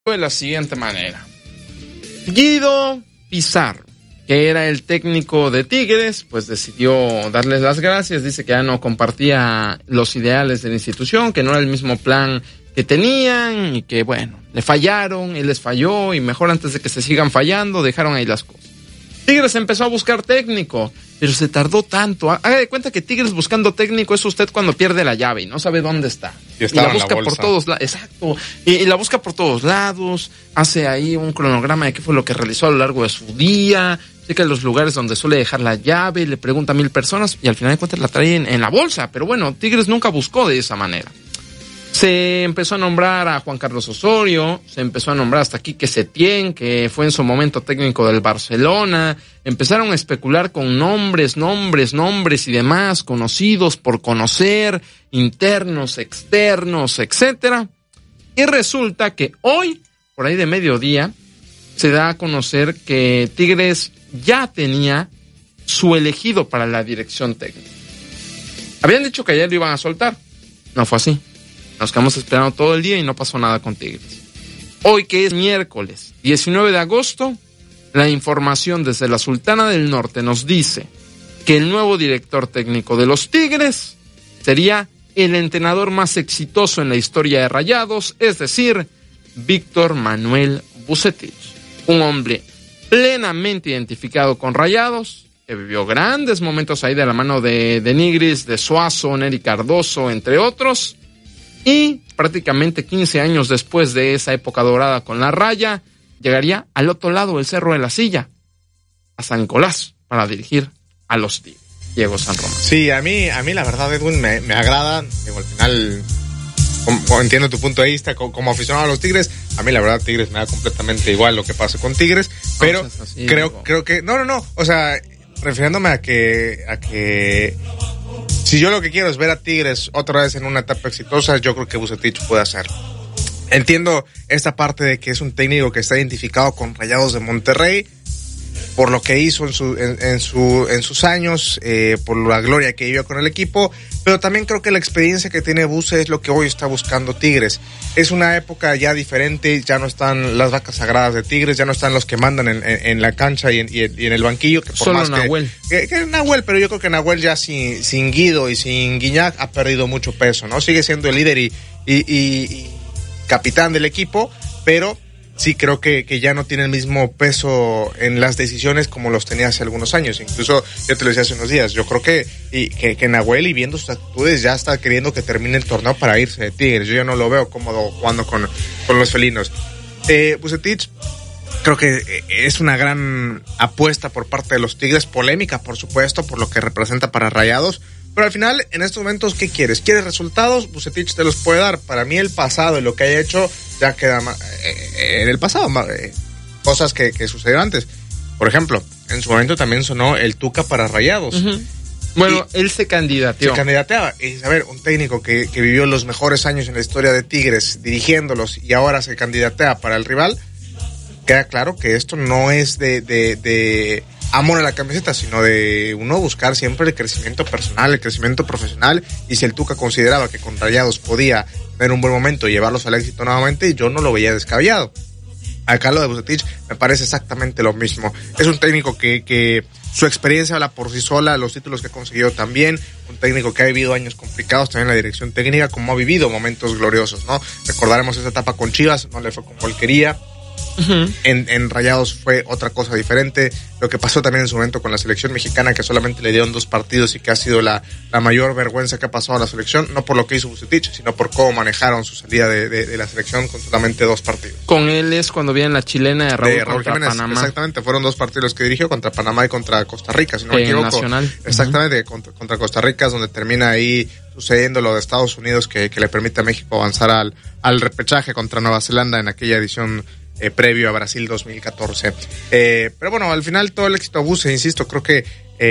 de la siguiente manera. Guido Pizarro, que era el técnico de Tigres, pues decidió darles las gracias. Dice que ya no compartía los ideales de la institución, que no era el mismo plan que tenían y que, bueno, le fallaron, él les falló y mejor antes de que se sigan fallando, dejaron ahí las cosas. Tigres empezó a buscar técnico, pero se tardó tanto. Haga de cuenta que Tigres buscando técnico es usted cuando pierde la llave y no sabe dónde está. Y la busca por todos lados. Exacto. Y la busca por todos lados. Hace ahí un cronograma de qué fue lo que realizó a lo largo de su día. Checa los lugares donde suele dejar la llave. Le pregunta a 1,000 personas y al final de cuentas la trae en la bolsa. Pero bueno, Tigres nunca buscó de esa manera. Se empezó a nombrar a Juan Carlos Osorio, se empezó a nombrar hasta Quique Setién, que fue en su momento técnico del Barcelona. Empezaron a especular con nombres y demás, conocidos por conocer, internos, externos, etcétera. Y resulta que hoy, por ahí de mediodía, se da a conocer que Tigres ya tenía su elegido para la dirección técnica. Habían dicho que ayer lo iban a soltar. No fue así. Nos quedamos esperando todo el día y no pasó nada con Tigres. Hoy, que es miércoles 19 de agosto, la información desde la Sultana del Norte nos dice que el nuevo director técnico de los Tigres sería el entrenador más exitoso en la historia de Rayados, es decir, Víctor Manuel Vucetich. Un hombre plenamente identificado con Rayados, que vivió grandes momentos ahí de la mano de Nigris, de Suazo, Nery Cardoso, entre otros. Y prácticamente 15 años después de esa época dorada con la Raya, llegaría al otro lado del Cerro de la Silla, a San Nicolás, para dirigir a los Tigres. Diego San Román. Sí, a mí la verdad, Edwin, me agrada. Digo, al final, como entiendo tu punto de vista, como aficionado a los Tigres, a mí la verdad Tigres me da completamente igual lo que pase con Tigres, pero no, así, creo que, no, o sea, refiriéndome a que si yo lo que quiero es ver a Tigres otra vez en una etapa exitosa, yo creo que Vucetich puede hacerlo. Entiendo esta parte de que es un técnico que está identificado con Rayados de Monterrey, por lo que hizo en sus años, por la gloria que vivió con el equipo, pero también creo que la experiencia que tiene Buce es lo que hoy está buscando Tigres. Es una época ya diferente, ya no están las vacas sagradas de Tigres, ya no están los que mandan en la cancha y en el banquillo. Que por solo más Nahuel. Que Nahuel, pero yo creo que Nahuel ya sin Guido y sin Guiñac ha perdido mucho peso, ¿no? Sigue siendo el líder y capitán del equipo, pero sí creo que ya no tiene el mismo peso en las decisiones como los tenía hace algunos años. Incluso, yo te lo decía hace unos días, yo creo que Nahuel, y viendo sus actitudes, ya está queriendo que termine el torneo para irse de Tigres. Yo ya no lo veo cómodo jugando con los felinos. Vucetich, creo que es una gran apuesta por parte de los Tigres, polémica, por supuesto, por lo que representa para Rayados. Pero al final, en estos momentos, ¿qué quieres? ¿Quieres resultados? Vucetich te los puede dar. Para mí, el pasado y lo que haya hecho ya queda en el pasado. Cosas que sucedieron antes. Por ejemplo, en su momento también sonó el Tuca para Rayados. Uh-huh. Bueno, él se candidateó. Se candidateaba. Y, a ver, un técnico que vivió los mejores años en la historia de Tigres dirigiéndolos y ahora se candidatea para el rival, queda claro que esto no es de amor a la camiseta, sino de uno buscar siempre el crecimiento personal, el crecimiento profesional. Y si el Tuca consideraba que con Rayados podía tener un buen momento y llevarlos al éxito nuevamente, yo no lo veía descabellado. Acá lo de Vucetich me parece exactamente lo mismo. Es un técnico que su experiencia habla por sí sola, los títulos que ha conseguido también, un técnico que ha vivido años complicados también en la dirección técnica, como ha vivido momentos gloriosos, ¿no? Recordaremos esa etapa con Chivas, no le fue como él quería. Uh-huh. En Rayados fue otra cosa diferente. Lo que pasó también en su momento con la selección mexicana, que solamente le dieron 2 partidos y que ha sido la mayor vergüenza que ha pasado a la selección, no por lo que hizo Vucetich, sino por cómo manejaron su salida de la selección con solamente 2 partidos. Con él es cuando viene la chilena de Raúl contra Jiménez, Panamá. Exactamente, fueron 2 partidos que dirigió, contra Panamá y contra Costa Rica, si no me equivoco. Nacional. Exactamente, uh-huh. contra Costa Rica es donde termina ahí sucediendo lo de Estados Unidos que le permite a México avanzar al repechaje contra Nueva Zelanda en aquella edición previo a Brasil 2014. Pero bueno, al final todo el éxito a Buce, insisto, creo que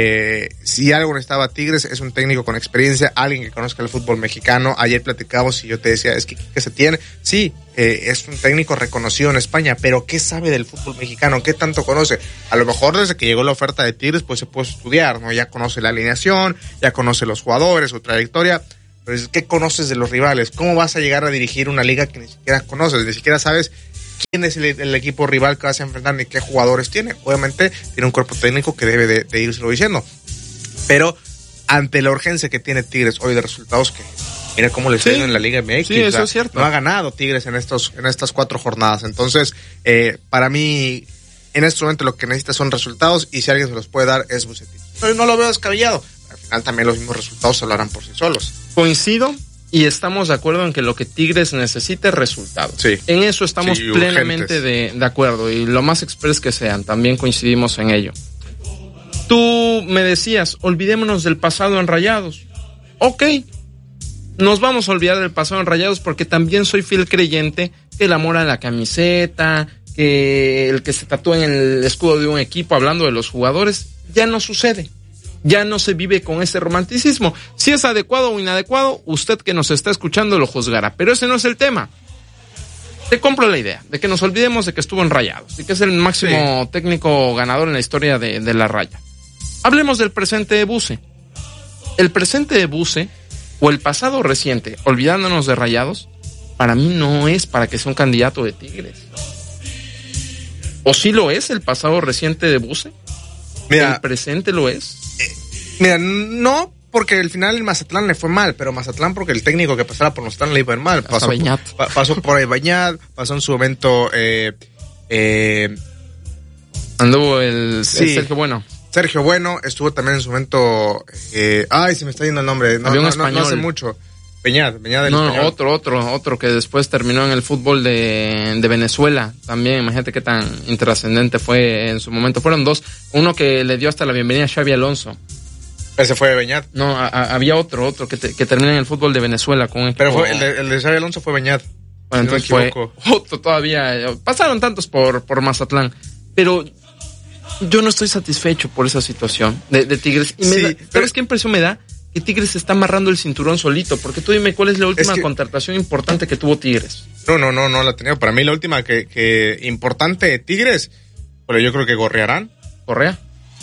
si algo necesitaba Tigres es un técnico con experiencia, alguien que conozca el fútbol mexicano. Ayer platicamos y yo te decía, es que se tiene, sí, es un técnico reconocido en España, pero ¿qué sabe del fútbol mexicano? ¿Qué tanto conoce? A lo mejor desde que llegó la oferta de Tigres pues se puede estudiar, ¿no? Ya conoce la alineación, ya conoce los jugadores, su trayectoria, pero ¿qué conoces de los rivales? ¿Cómo vas a llegar a dirigir una liga que ni siquiera conoces? Ni siquiera sabes quién es el equipo rival que vas a enfrentar ni qué jugadores tiene. Obviamente tiene un cuerpo técnico que debe de írselo diciendo. Pero ante la urgencia que tiene Tigres hoy de resultados, que mira cómo le está yendo en la Liga MX. Sí, eso es cierto. No ha ganado Tigres en estas 4 jornadas. Entonces, para mí, en este momento lo que necesita son resultados, y si alguien se los puede dar es Vucetich. No lo veo descabellado. Al final también los mismos resultados hablarán por sí solos. Coincido. Y estamos de acuerdo en que lo que Tigres necesita es resultados. Sí. En eso estamos plenamente de acuerdo. Y lo más express que sean, también coincidimos en ello. Tú me decías, olvidémonos del pasado en Rayados. Ok, nos vamos a olvidar del pasado en Rayados, porque también soy fiel creyente que el amor a la camiseta, que el que se tatúa en el escudo de un equipo, hablando de los jugadores, ya no sucede. Ya no se vive con ese romanticismo. Si es adecuado o inadecuado, usted que nos está escuchando lo juzgará, pero ese no es el tema. Te compro la idea de que nos olvidemos de que estuvo en Rayados y que es el máximo técnico ganador en la historia de la raya. Hablemos del presente de Buse. El presente de Buse, o el pasado reciente, olvidándonos de Rayados, para mí no es para que sea un candidato de Tigres. ¿O sí lo es el pasado reciente de Buse? Mira, ¿el presente lo es? Mira, no, porque al final el Mazatlán le fue mal, pero Mazatlán porque el técnico que pasara por Mazatlán le iba mal. Pasó por ahí Beñat, pasó en su momento anduvo el Sergio Bueno. Sergio Bueno, estuvo también en su momento se me está yendo el nombre, no hace mucho. Beñat del Español. Otro que después terminó en el fútbol de Venezuela también. Imagínate qué tan intrascendente fue en su momento. Fueron 2, uno que le dio hasta la bienvenida a Xavi Alonso. ¿Ese fue Beñat? No, había otro que termina en el fútbol de Venezuela con un equipo. Pero fue el de Xavi Alonso fue Beñat. Bueno, entonces fue otro todavía. Pasaron tantos por Mazatlán, pero yo no estoy satisfecho por esa situación de Tigres. Y ¿sabes qué impresión me da? Que Tigres se está amarrando el cinturón solito, porque tú dime cuál es la última contratación importante que tuvo Tigres. No la tenía. Para mí la última que importante de Tigres, pero yo creo que Gorrearán. ¿Correa?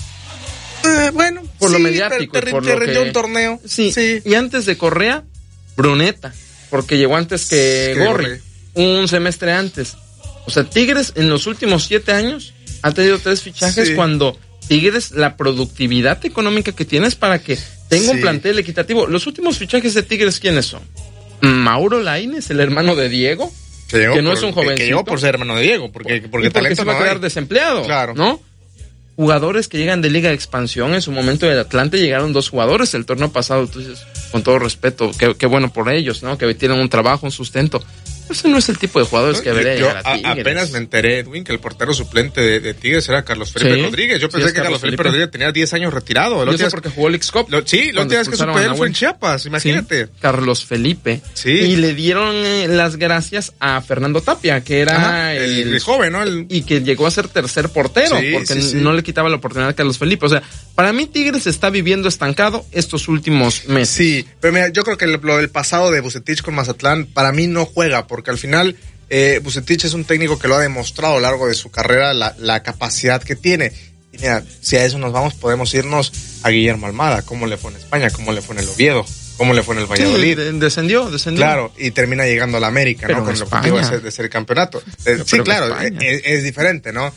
Bueno, por lo mediático, por lo que un torneo. Sí. Y antes de Correa, Bruneta, porque llegó antes que Gorri, un semestre antes. O sea, Tigres en los últimos 7 años ha tenido 3 fichajes cuando Tigres, la productividad económica que tienes para que tenga un plantel equitativo. Los últimos fichajes de Tigres, ¿quiénes son? Mauro Lainez, el hermano de Diego, que no es un jovencito. Que llegó por ser hermano de Diego, porque talento se va a quedar desempleado, claro, ¿no? Jugadores que llegan de Liga de Expansión. En su momento del Atlante llegaron 2 jugadores el torneo pasado. Entonces, con todo respeto, qué bueno por ellos, ¿no? Que tienen un trabajo, un sustento. Ese no es el tipo de jugadores que debería llegar a Tigres. Apenas me enteré, Edwin, que el portero suplente de Tigres era Carlos Felipe Rodríguez. Yo pensé que Carlos Felipe Rodríguez tenía 10 años retirado. Yo sé porque jugó el X-Cup. La última vez que supe él fue en Chiapas, imagínate. Carlos Felipe. Y le dieron las gracias a Fernando Tapia, que era el joven, ¿no? Y que llegó a ser tercer portero, porque no le quitaba la oportunidad a Carlos Felipe. O sea, para mí Tigres está viviendo estancado estos últimos meses. Sí, pero mira, yo creo que lo del pasado de Vucetich con Mazatlán, para mí no juega, porque al final Vucetich es un técnico que lo ha demostrado a lo largo de su carrera, la capacidad que tiene. Y mira, si a eso nos vamos, podemos irnos a Guillermo Almada, cómo le fue en España, cómo le fue en el Oviedo, cómo le fue en el Valladolid. Descendió. Claro, y termina llegando a la América, pero ¿no? Con el objetivo de ser campeonato. Sí, claro, es diferente, ¿no?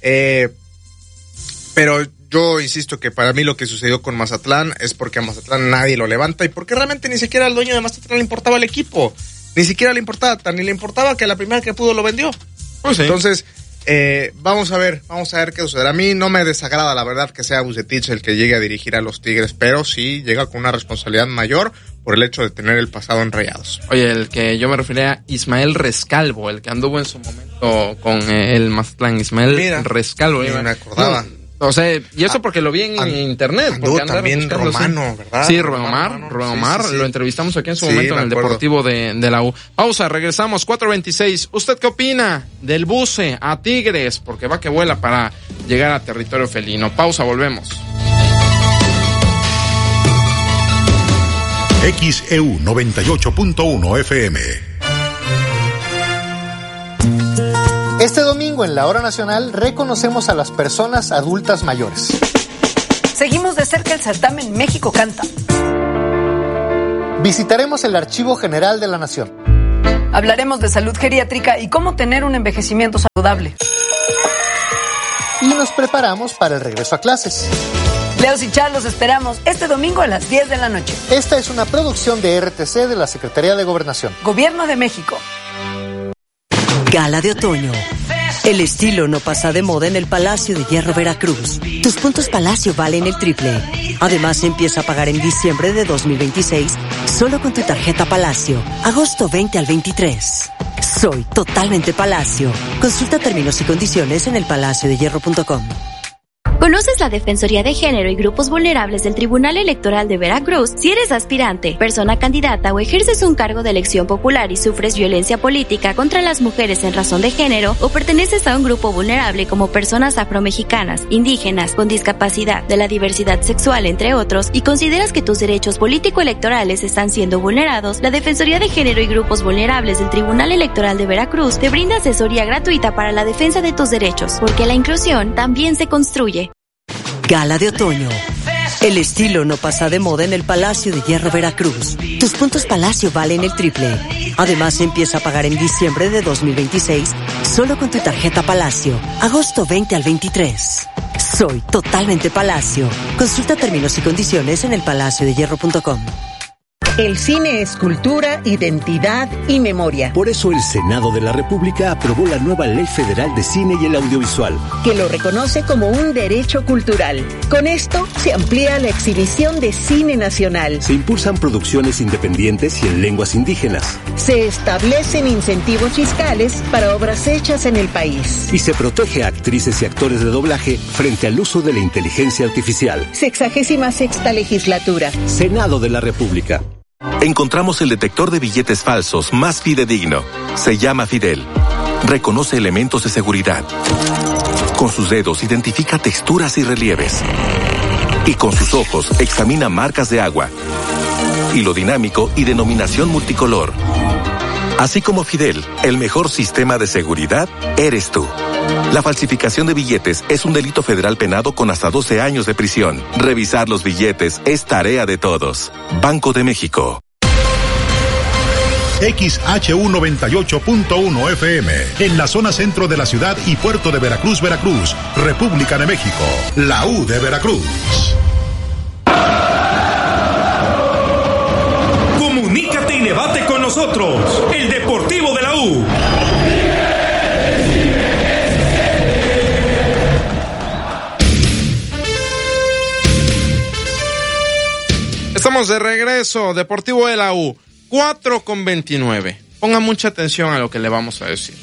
Pero yo insisto que para mí lo que sucedió con Mazatlán es porque a Mazatlán nadie lo levanta y porque realmente ni siquiera al dueño de Mazatlán le importaba el equipo. Ni siquiera le importaba, ni le importaba que la primera que pudo lo vendió. Pues sí. Entonces, vamos a ver qué sucederá. A mí no me desagrada, la verdad, que sea Vucetich el que llegue a dirigir a los Tigres, pero sí llega con una responsabilidad mayor por el hecho de tener el pasado en Rayados. Oye, el que yo me refería a Ismael Rescalvo, el que anduvo en su momento con el Mazatlán. Ismael Rescalvo. Ni me acordaba. O sea, y eso porque lo vi en internet. Porque también Romano, ¿verdad? Sí, Rubén Omar, sí. Lo entrevistamos aquí en su momento en el Deportivo de la U. Pausa, regresamos, 4:26. ¿Usted qué opina del Buce a Tigres? Porque va que vuela para llegar a territorio felino. Pausa, volvemos. XEU 98.1 FM. Este domingo en la Hora Nacional reconocemos a las personas adultas mayores. Seguimos de cerca el certamen México Canta. Visitaremos el Archivo General de la Nación. Hablaremos de salud geriátrica y cómo tener un envejecimiento saludable. Y nos preparamos para el regreso a clases. Leos y Char los esperamos este domingo a las 10 de la noche. Esta es una producción de RTC de la Secretaría de Gobernación. Gobierno de México. Gala de otoño. El estilo no pasa de moda en el Palacio de Hierro Veracruz. Tus puntos Palacio valen el triple. Además, empieza a pagar en diciembre de 2026 solo con tu tarjeta Palacio. Agosto 20 al 23. Soy totalmente Palacio. Consulta términos y condiciones en elpalaciodehierro.com. ¿Conoces la Defensoría de Género y Grupos Vulnerables del Tribunal Electoral de Veracruz? Si eres aspirante, persona candidata o ejerces un cargo de elección popular y sufres violencia política contra las mujeres en razón de género o perteneces a un grupo vulnerable como personas afromexicanas, indígenas, con discapacidad, de la diversidad sexual, entre otros, y consideras que tus derechos político-electorales están siendo vulnerados, la Defensoría de Género y Grupos Vulnerables del Tribunal Electoral de Veracruz te brinda asesoría gratuita para la defensa de tus derechos, porque la inclusión también se construye. Gala de otoño. El estilo no pasa de moda en el Palacio de Hierro Veracruz. Tus puntos Palacio valen el triple. Además, empieza a pagar en diciembre de 2026 solo con tu tarjeta Palacio. Agosto 20 al 23. Soy totalmente Palacio. Consulta términos y condiciones en elpalaciodehierro.com. El cine es cultura, identidad y memoria. Por eso el Senado de la República aprobó la nueva Ley Federal de Cine y el Audiovisual, que lo reconoce como un derecho cultural. Con esto se amplía la exhibición de cine nacional. Se impulsan producciones independientes y en lenguas indígenas. Se establecen incentivos fiscales para obras hechas en el país. Y se protege a actrices y actores de doblaje frente al uso de la inteligencia artificial. 66ª legislatura. Senado de la República. Encontramos el detector de billetes falsos más fidedigno. Se llama Fidel. Reconoce elementos de seguridad. Con sus dedos identifica texturas y relieves. Y con sus ojos examina marcas de agua. Hilo dinámico y denominación multicolor. Así como Fidel, el mejor sistema de seguridad eres tú. La falsificación de billetes es un delito federal penado con hasta 12 años de prisión. Revisar los billetes es tarea de todos. Banco de México. XHU 98.1 FM, en la zona centro de la ciudad y puerto de Veracruz, Veracruz, República de México, la U de Veracruz. Comunícate y debate con nosotros, el Deportivo de la U. Estamos de regreso, Deportivo de la U, 4:29. Ponga mucha atención a lo que le vamos a decir.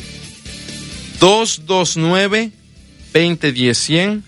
229-2010-100,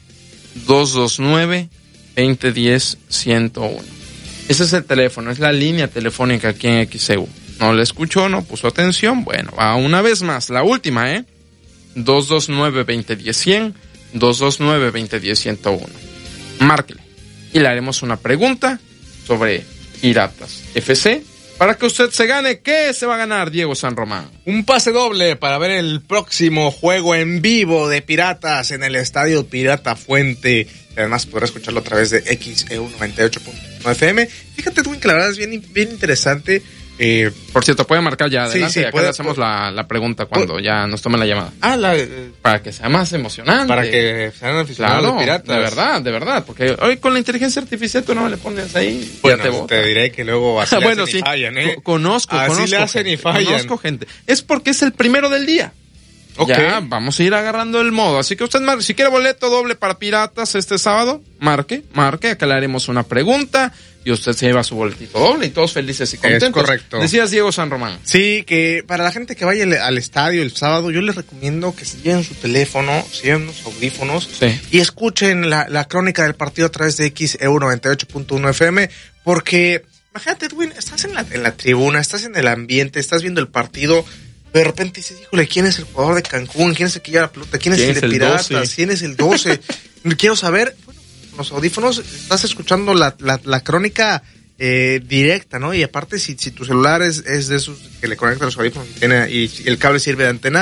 229-2010-101. Ese es el teléfono, es la línea telefónica aquí en XEU. No le escuchó, no puso atención. Bueno, va una vez más, la última, 229-2010-100, 229-2010-101. Márquele y le haremos una pregunta sobre Piratas FC para que usted se gane. ¿Qué se va a ganar, Diego San Román? Un pase doble para ver el próximo juego en vivo de Piratas en el Estadio Pirata Fuente. Además podrá escucharlo a través de XEU 98.1 FM. Fíjate, Edwin, que la verdad es bien interesante. Por cierto, puede marcar ya adelante. Sí, acá le hacemos la pregunta cuando ya nos tomen la llamada. Para que sea más emocionante. Para que sean aficionados de Piratas. De verdad, porque hoy con la inteligencia artificial tú no le pones ahí. Bueno, te diré que luego así le hacen y fallan, Conozco le hacen y fallan. Conozco gente. Es porque es el primero del día. Okay. Ya vamos a ir agarrando el modo. Así que usted, si quiere boleto doble para Piratas este sábado, marque. Acá le haremos una pregunta y usted se lleva su boletito doble y todos felices y contentos. Es correcto. Decías Diego San Román. Sí, que para la gente que vaya al estadio el sábado, yo les recomiendo que se lleven su teléfono, se lleven unos audífonos y escuchen la crónica del partido a través de XEU 98.1 FM, porque imagínate, Edwin, estás en la tribuna, estás en el ambiente, estás viendo el partido. De repente dices, híjole, ¿quién es el jugador de Cancún? ¿Quién es el que lleva la pelota? ¿Quién es el de Piratas? 12? ¿Quién es el 12? Quiero saber. Bueno, con los audífonos estás escuchando la crónica directa, ¿no? Y aparte, si tu celular es de esos que le conectan los audífonos y el cable sirve de antena,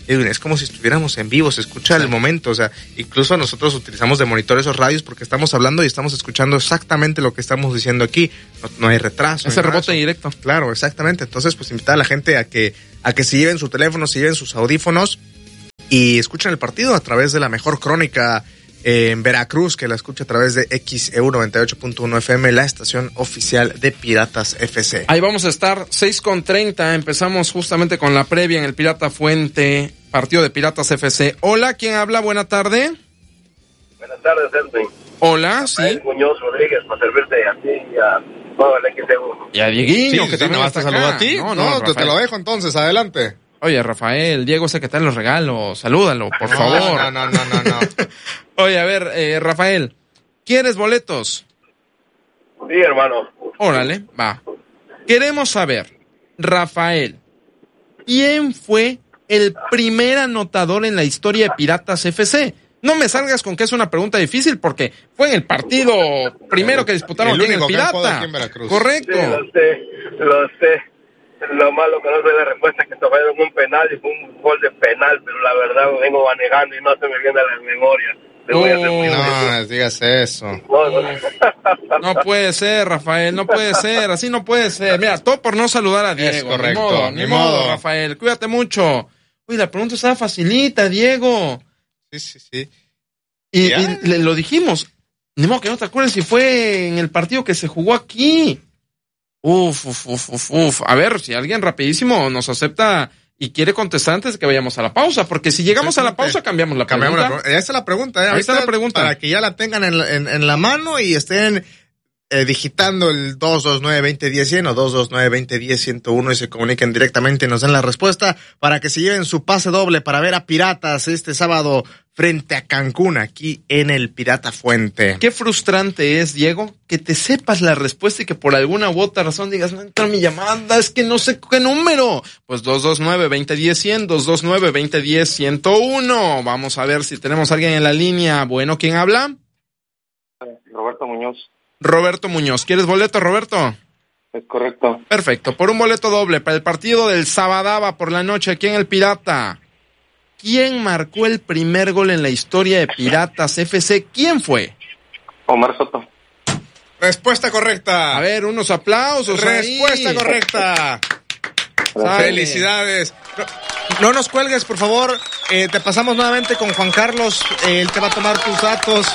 Edwin, es como si estuviéramos en vivo, se escucha el momento, o sea, incluso nosotros utilizamos de monitor esos radios porque estamos hablando y estamos escuchando exactamente lo que estamos diciendo aquí, no hay retraso. Ese rebote directo. Claro, exactamente, entonces pues invitar a la gente a que se lleven su teléfono, se lleven sus audífonos y escuchen el partido a través de la mejor crónica en Veracruz, que la escucha a través de XEU 98.1 FM, la estación oficial de Piratas FC. Ahí vamos a estar 6:30, empezamos justamente con la previa en el Pirata Fuente, partido de Piratas FC. Hola, ¿quién habla? Buena tarde. Buenas tardes, Edwin. Hola, Rafael sí. Muñoz Rodríguez, para servirte a ti y a todo el XEU. Y a Dieguinho, que también ¿no está te saludo acá. a ti? No, te lo dejo entonces, adelante. Oye, Rafael, Diego es el que te da los regalos, salúdalo, por favor. No. Oye, a ver, Rafael, ¿quieres boletos? Sí, hermano. Órale, va. Queremos saber, Rafael, ¿quién fue el primer anotador en la historia de Piratas FC? No me salgas con que es una pregunta difícil porque fue en el partido primero que disputaron aquí en el Pirata. Aquí en Veracruz. Correcto. Sí, lo sé. Lo malo que no sé la respuesta es que tomaron un penal y fue un gol de penal, pero la verdad lo vengo manejando y no se me viene a la memoria. No digas eso. No puede ser, Rafael, no puede ser, así no puede ser. Mira, todo por no saludar a Diego. Es correcto. Ni modo, Rafael, cuídate mucho. Uy, la pregunta estaba facilita, Diego. Sí. Y lo dijimos. Ni modo que no te acuerdes si fue en el partido que se jugó aquí. Uf. A ver, si alguien rapidísimo nos acepta y quiere contestar antes de que vayamos a la pausa, porque si llegamos a la pausa cambiamos la pregunta. Esa es la pregunta, Ahí está la pregunta. Para que ya la tengan en la mano y estén digitando el 229-2010-100 o 229-2010-101 y se comuniquen directamente y nos den la respuesta para que se lleven su pase doble para ver a Piratas este sábado frente a Cancún, aquí en el Pirata Fuente. Qué frustrante es, Diego, que te sepas la respuesta y que por alguna u otra razón digas, no entra mi llamada, es que no sé qué número. Pues 229-2010-100, 229-2010-101. Vamos a ver si tenemos a alguien en la línea. Bueno, ¿quién habla? Roberto Muñoz. Roberto Muñoz. ¿Quieres boleto, Roberto? Es correcto. Perfecto. Por un boleto doble para el partido del Sabadaba por la noche aquí en el Pirata. ¿Quién marcó el primer gol en la historia de Piratas FC? ¿Quién fue? Omar Soto. Respuesta correcta. A ver, unos aplausos. Respuesta ahí. Correcta. Sale. Felicidades. No nos cuelgues, por favor. Te pasamos nuevamente con Juan Carlos. Él te va a tomar tus datos.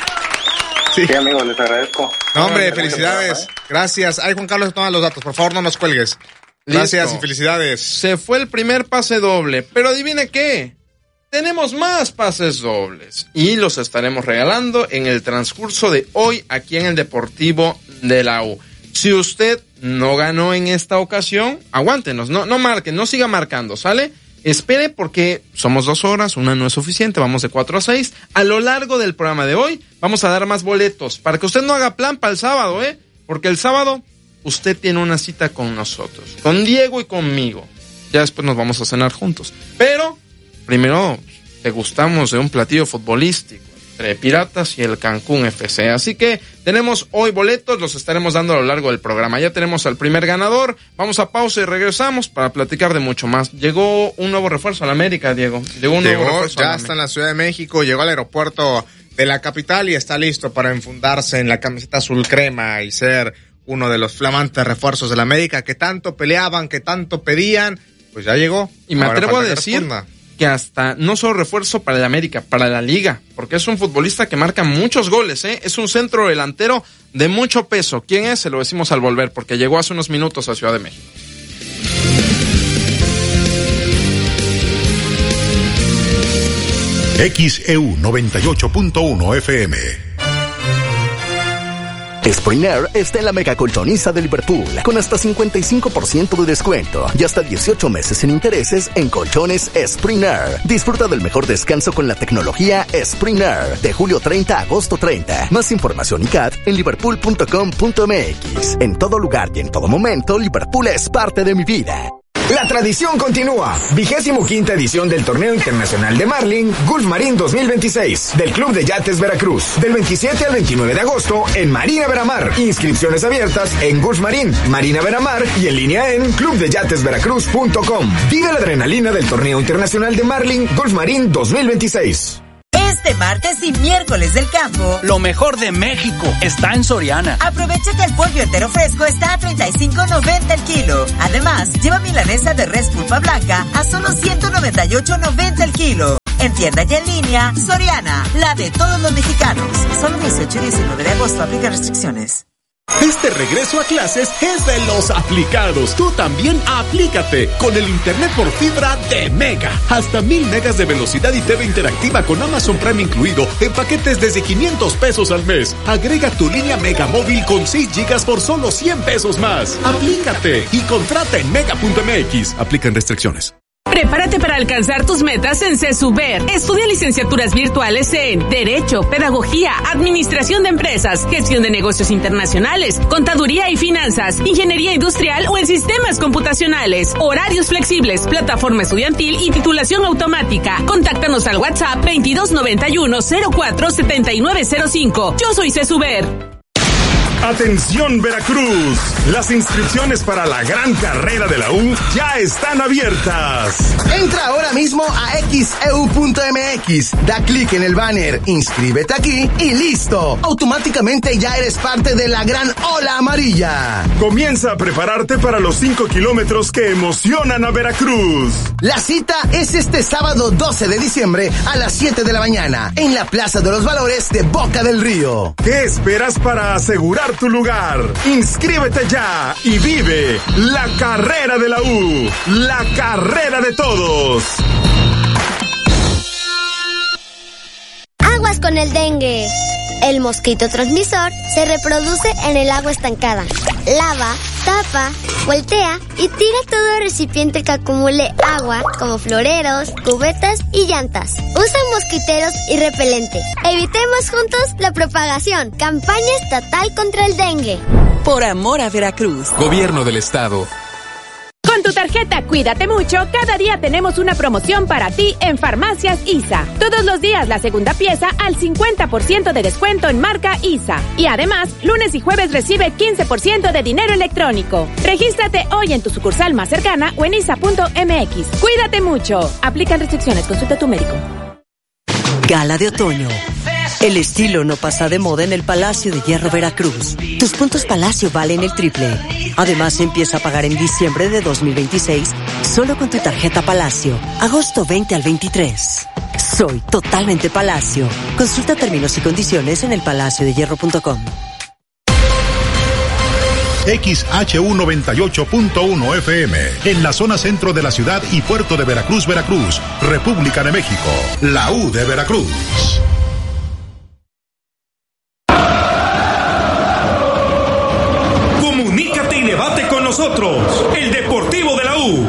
Sí, amigo, les agradezco. No, hombre, felicidades. Gracias. Ahí Juan Carlos toma los datos. Por favor, no nos cuelgues. Gracias. Listo. Y felicidades. Se fue el primer pase doble, pero adivine qué. Tenemos más pases dobles y los estaremos regalando en el transcurso de hoy aquí en el Deportivo de la U. Si usted no ganó en esta ocasión, aguántenos, no marquen, no siga marcando, ¿sale? Espere porque somos 2 horas, una no es suficiente, vamos de 4 a 6. A lo largo del programa de hoy vamos a dar más boletos para que usted no haga plan para el sábado, porque el sábado usted tiene una cita con nosotros, con Diego y conmigo. Ya después nos vamos a cenar juntos. Pero primero degustamos de un platillo futbolístico entre Piratas y el Cancún FC. Así que tenemos hoy boletos, los estaremos dando a lo largo del programa. Ya tenemos al primer ganador. Vamos a pausa y regresamos para platicar de mucho más. Llegó un nuevo refuerzo a la América, Diego. Llegó, ya está en la Ciudad de México, llegó al aeropuerto de la capital y está listo para enfundarse en la camiseta azul crema y ser uno de los flamantes refuerzos de la América que tanto peleaban, que tanto pedían. Pues ya llegó. Y me atrevo a decir que hasta no solo refuerzo para el América, para la Liga, porque es un futbolista que marca muchos goles, es un centro delantero de mucho peso. ¿Quién es? Se lo decimos al volver, porque llegó hace unos minutos a Ciudad de México. XEU 98.1 FM. Spring Air está en la mega colchoniza de Liverpool, con hasta 55% de descuento y hasta 18 meses sin intereses en colchones Spring Air. Disfruta del mejor descanso con la tecnología Spring Air, de julio 30 a agosto 30. Más información y CAT en liverpool.com.mx. En todo lugar y en todo momento, Liverpool es parte de mi vida. La tradición continúa. 25ª edición del Torneo Internacional de Marlin Gulf Marine 2026 del Club de Yates Veracruz. Del 27 al 29 de agosto en Marina Veramar. Inscripciones abiertas en Gulf Marine, Marina Veramar y en línea en clubdeyatesveracruz.com. Vive la adrenalina del Torneo Internacional de Marlin Gulf Marine 2026. Este martes y miércoles del campo, lo mejor de México está en Soriana. Aprovecha que el pollo entero fresco está a $35.90 el kilo. Además, lleva milanesa de res pulpa blanca a solo $198.90 el kilo. En tienda y en línea, Soriana, la de todos los mexicanos. Solo 18 y 19 de agosto, aplica restricciones. Este regreso a clases es de los aplicados. Tú también aplícate con el internet por fibra de Mega. Hasta 1000 megas de velocidad y TV interactiva con Amazon Prime incluido en paquetes desde $500 al mes. Agrega tu línea Mega móvil con 6 gigas por solo $100 más. Aplícate y contrata en mega.mx. Aplican restricciones. Prepárate para alcanzar tus metas en CESUBER. Estudia licenciaturas virtuales en Derecho, Pedagogía, Administración de Empresas, Gestión de Negocios Internacionales, Contaduría y Finanzas, Ingeniería Industrial o en Sistemas Computacionales. Horarios flexibles, plataforma estudiantil y titulación automática. Contáctanos al WhatsApp 2291-047905. Yo soy CESUBER. Atención Veracruz, las inscripciones para la gran carrera de la U ya están abiertas. Entra ahora mismo a xeu.mx, da clic en el banner, inscríbete aquí y listo. Automáticamente ya eres parte de la gran ola amarilla. Comienza a prepararte para los 5 kilómetros que emocionan a Veracruz. La cita es este sábado 12 de diciembre a las 7 de la mañana en la Plaza de los Valores de Boca del Río. ¿Qué esperas para asegurar tu lugar? Inscríbete ya y vive la carrera de la U, la carrera de todos. Aguas con el dengue. El mosquito transmisor se reproduce en el agua estancada. Lava, tapa, voltea y tira todo recipiente que acumule agua, como floreros, cubetas y llantas. Usa mosquiteros y repelente. Evitemos juntos la propagación. Campaña estatal contra el dengue. Por amor a Veracruz. Gobierno del Estado. Con tu tarjeta Cuídate Mucho, cada día tenemos una promoción para ti en Farmacias ISA. Todos los días la segunda pieza al 50% de descuento en marca ISA. Y además, lunes y jueves recibe 15% de dinero electrónico. Regístrate hoy en tu sucursal más cercana o en isa.mx. Cuídate mucho. Aplican restricciones. Consulta a tu médico. Gala de otoño. El estilo no pasa de moda en el Palacio de Hierro Veracruz. Tus puntos Palacio valen el triple. Además, empieza a pagar en diciembre de 2026 solo con tu tarjeta Palacio. Agosto 20 al 23. Soy totalmente Palacio. Consulta términos y condiciones en elpalaciodehierro.com. XHU 98.1 FM, en la zona centro de la ciudad y puerto de Veracruz, Veracruz, República de México, la U de Veracruz. Comunícate y debate con nosotros, el Deportivo de la U.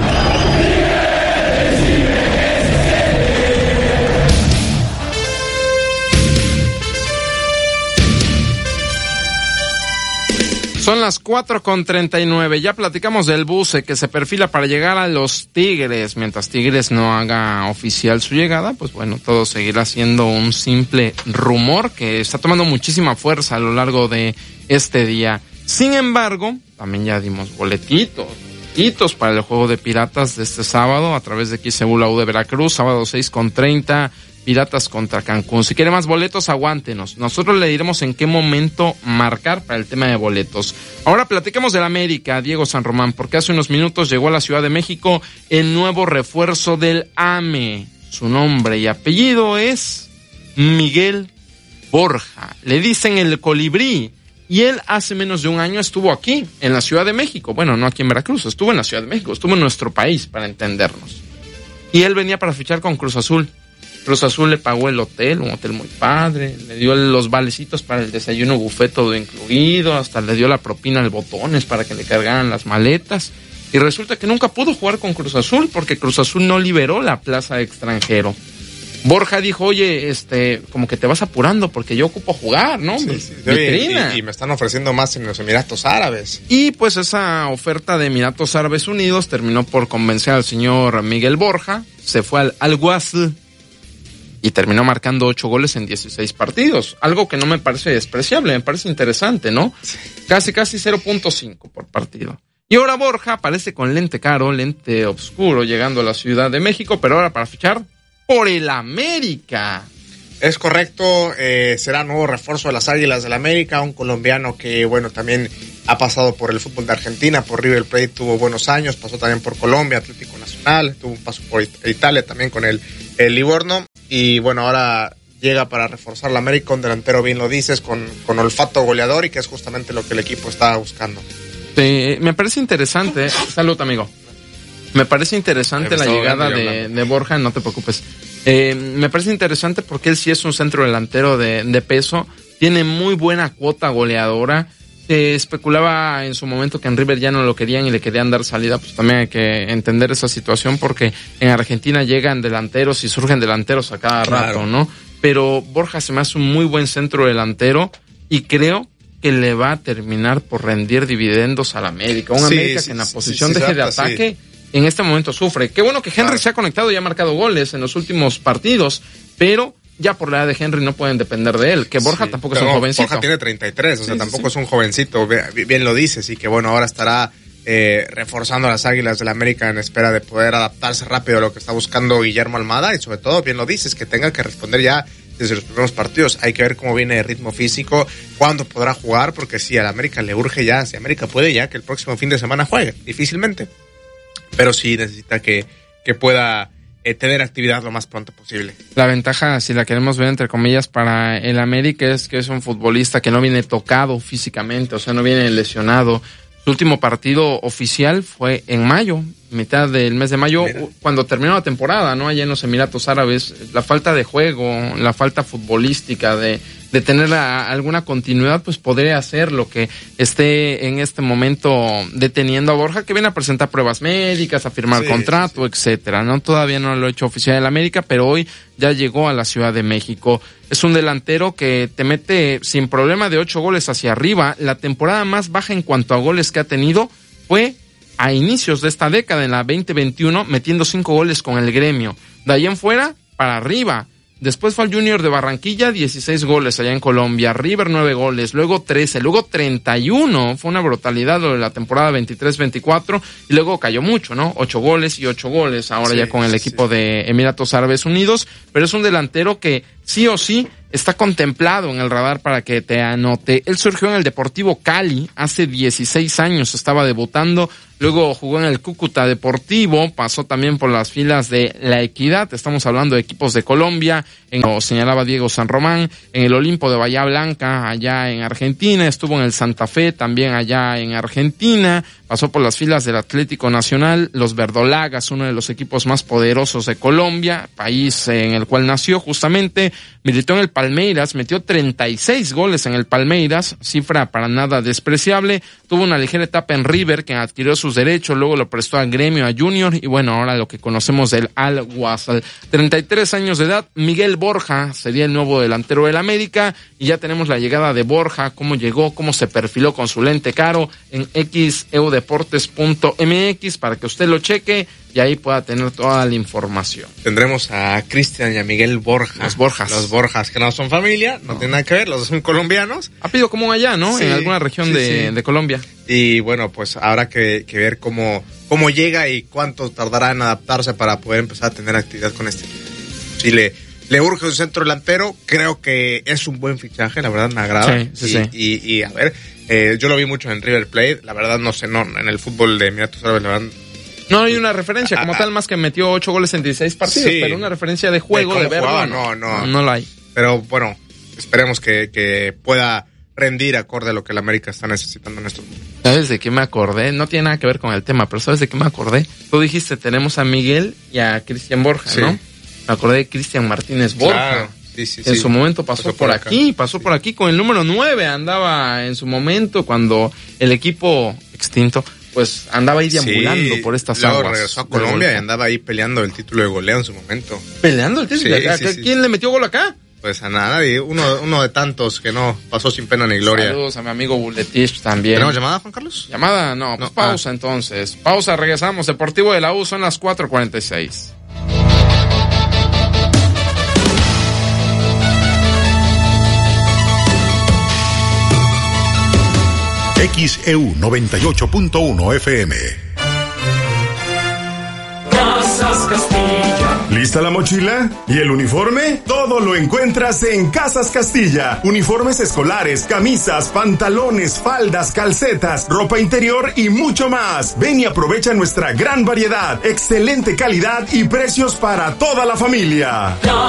Son las 4:39. Ya platicamos del buce que se perfila para llegar a los Tigres. Mientras Tigres no haga oficial su llegada, pues bueno, todo seguirá siendo un simple rumor que está tomando muchísima fuerza a lo largo de este día. Sin embargo, también ya dimos boletitos para el juego de Piratas de este sábado a través de XEU la U de Veracruz, sábado 6:30. Piratas contra Cancún. Si quiere más boletos, aguántenos. Nosotros le diremos en qué momento marcar para el tema de boletos. Ahora platiquemos del América, Diego San Román, porque hace unos minutos llegó a la Ciudad de México el nuevo refuerzo del AME. Su nombre y apellido es Miguel Borja. Le dicen el Colibrí. Y él hace menos de un año estuvo aquí, en la Ciudad de México. Bueno, no aquí en Veracruz, estuvo en la Ciudad de México, estuvo en nuestro país, para entendernos. Y él venía para fichar con Cruz Azul. Cruz Azul le pagó el hotel, un hotel muy padre, le dio los valecitos para el desayuno buffet todo incluido, hasta le dio la propina al Botones para que le cargaran las maletas. Y resulta que nunca pudo jugar con Cruz Azul porque Cruz Azul no liberó la plaza de extranjero. Borja dijo, oye, como que te vas apurando porque yo ocupo jugar, ¿no? Sí. Y me están ofreciendo más en los Emiratos Árabes. Y pues esa oferta de Emiratos Árabes Unidos terminó por convencer al señor Miguel Borja, se fue al Al-Wasl y terminó marcando 8 goles en 16 partidos. Algo que no me parece despreciable, me parece interesante, ¿no? Sí. Casi 0.5 por partido. Y ahora Borja aparece con lente caro, lente oscuro, llegando a la Ciudad de México, pero ahora para fichar por el América. Es correcto, será nuevo refuerzo de las Águilas del América, un colombiano que, bueno, también ha pasado por el fútbol de Argentina, por River Plate tuvo buenos años, pasó también por Colombia, Atlético Nacional, tuvo un paso por Italia también con el Livorno, y bueno, ahora llega para reforzar la América, un delantero, bien lo dices, con olfato goleador, y que es justamente lo que el equipo está buscando. Sí, me parece interesante, salud amigo. Me parece interesante la llegada de Borja, no te preocupes. Me parece interesante porque él sí es un centro delantero de peso, tiene muy buena cuota goleadora. Se especulaba en su momento que en River ya no lo querían y le querían dar salida, pues también hay que entender esa situación porque en Argentina llegan delanteros y surgen delanteros a cada rato, ¿no? Pero Borja se me hace un muy buen centro delantero y creo que le va a terminar por rendir dividendos al América. América que en la posición de eje de ataque en este momento sufre. Qué bueno que Henry se ha conectado y ha marcado goles en los últimos partidos, pero ya por la edad de Henry no pueden depender de él. Que Borja tampoco es un jovencito. Borja tiene 33, o sea, tampoco es un jovencito, bien lo dices, y que bueno, ahora estará reforzando a las Águilas del América en espera de poder adaptarse rápido a lo que está buscando Guillermo Almada, y sobre todo, bien lo dices, que tenga que responder ya desde los primeros partidos. Hay que ver cómo viene el ritmo físico, cuándo podrá jugar, porque si a la América le urge ya, si América puede ya, que el próximo fin de semana juegue, difícilmente. Pero sí necesita que pueda tener actividad lo más pronto posible. La ventaja, si la queremos ver entre comillas, para el América es que es un futbolista que no viene tocado físicamente, o sea, no viene lesionado. Su último partido oficial fue en mayo, mitad del mes de mayo, cuando terminó la temporada, ¿no? Allá en los Emiratos Árabes. La falta de juego, la falta futbolística de tener alguna continuidad, pues podría hacer lo que esté en este momento deteniendo a Borja, que viene a presentar pruebas médicas, a firmar contrato, etcétera, ¿no? Todavía no lo ha hecho oficial en América, pero hoy ya llegó a la Ciudad de México. Es un delantero que te mete sin problema de 8 goles hacia arriba. La temporada más baja en cuanto a goles que ha tenido fue a inicios de esta década, en la 2021, metiendo 5 goles con el Gremio. De ahí en fuera, para arriba. Después fue al Junior de Barranquilla, 16 goles allá en Colombia, River 9 goles, luego 13, luego 31, fue una brutalidad lo de la temporada 23-24, y luego cayó mucho, ¿no? 8 goles y 8 goles, ahora ya con el equipo de Emiratos Árabes Unidos, pero es un delantero que sí o sí está contemplado en el radar para que te anote. Él surgió en el Deportivo Cali, hace 16 años estaba debutando, luego jugó en el Cúcuta Deportivo, pasó también por las filas de La Equidad, estamos hablando de equipos de Colombia, como señalaba Diego San Román, en el Olimpo de Bahía Blanca, allá en Argentina, estuvo en el Santa Fe, también allá en Argentina, pasó por las filas del Atlético Nacional, los Verdolagas, uno de los equipos más poderosos de Colombia, país en el cual nació justamente, militó en el Palmeiras, metió 36 goles en el Palmeiras, cifra para nada despreciable, tuvo una ligera etapa en River, que adquirió sus derechos, luego lo prestó a Gremio, a Junior, y bueno, ahora lo que conocemos del Al-Wasl. 33 años de edad, Miguel Borja sería el nuevo delantero del América, y ya tenemos la llegada de Borja, cómo llegó, cómo se perfiló con su lente caro en xeudeportes.mx para que usted lo cheque y ahí pueda tener toda la información. Tendremos a Cristian y a Miguel Borja. Los Borjas, que no son familia, no tienen nada que ver, los dos son colombianos. Apellido común allá, ¿no? Sí, en alguna región de Colombia. Y bueno, pues habrá que ver cómo llega y cuánto tardará en adaptarse para poder empezar a tener actividad con este equipo. Si le urge un centro delantero, creo que es un buen fichaje, la verdad me agrada. Sí. Y a ver, yo lo vi mucho en River Plate, la verdad no sé, en el fútbol de Emiratos Árabes, la verdad. No hay una referencia como tal, más que metió 8 goles en 16 partidos, pero una referencia de juego, de verlo, no la hay. Pero bueno, esperemos que pueda rendir acorde a lo que el América está necesitando en estos momentos. ¿Sabes de qué me acordé? No tiene nada que ver con el tema, pero ¿sabes de qué me acordé? Tú dijiste, tenemos a Miguel y a Cristian Borja, ¿no? Me acordé de Cristian Martínez Borja. Claro. Sí. En su momento pasó por aquí con el número 9, andaba en su momento cuando el equipo extinto pues andaba ahí deambulando por estas luego aguas. Regresó a Colombia y andaba ahí peleando el título de goleo en su momento. ¿Peleando el título? ¿Quién le metió gol acá? Pues a nadie, uno de tantos que no pasó sin pena ni gloria. Saludos a mi amigo Buletich también. ¿Tenemos llamada, Juan Carlos? ¿Llamada? No, pues pausa entonces. Pausa, regresamos. Deportivo de la U, son las 4:46. XEU 98.1 FM. Casas Castilla. ¿Lista la mochila? ¿Y el uniforme? Todo lo encuentras en Casas Castilla. Uniformes escolares, camisas, pantalones, faldas, calcetas, ropa interior y mucho más. Ven y aprovecha nuestra gran variedad, excelente calidad y precios para toda la familia.